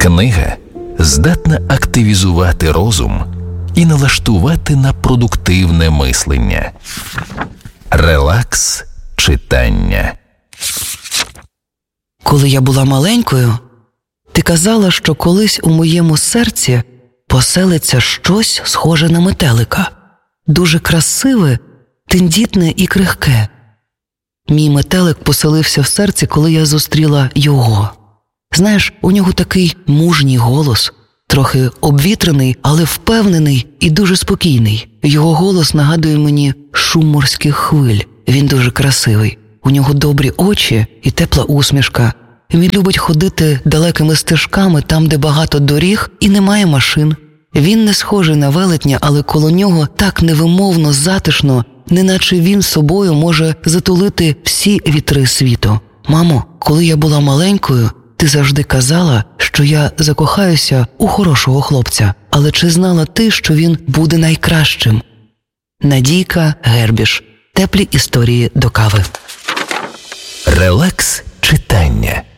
Книга здатна активізувати розум і налаштувати на продуктивне мислення. Релакс читання. Коли я була маленькою, ти казала, що колись у моєму серці поселиться щось схоже на метелика. Дуже красиве, тендітне і крихке. Мій метелик поселився в серці, коли я зустріла його. Знаєш, у нього такий мужній голос, трохи обвітрений, але впевнений і дуже спокійний. Його голос нагадує мені шум морських хвиль. Він дуже красивий. У нього добрі очі і тепла усмішка. Він любить ходити далекими стежками там, де багато доріг і немає машин. Він не схожий на велетня, але коло нього так невимовно затишно, неначе він собою може затулити всі вітри світу. Мамо, коли я була маленькою, ти завжди казала, що я закохаюся у хорошого хлопця. Але чи знала ти, що він буде найкращим? Надійка Гербіш. Теплі історії до кави. Релакс читання.